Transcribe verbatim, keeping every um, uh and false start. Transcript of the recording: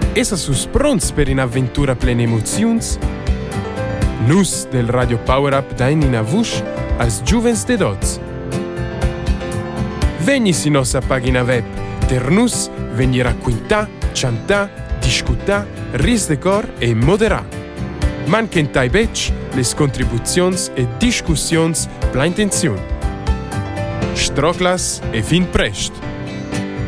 Essa sus pronts per un'avventura plena emozions? Nus del Radio Power Up dain in avush als giuvens de dots. Vegni si nostra pagina web, ter nus vegni racquintà, chantà, discutà, ris de cor e moderà. Manquentai bec les contribuzions e discussions pla intenziun. Stroclas e fin prest!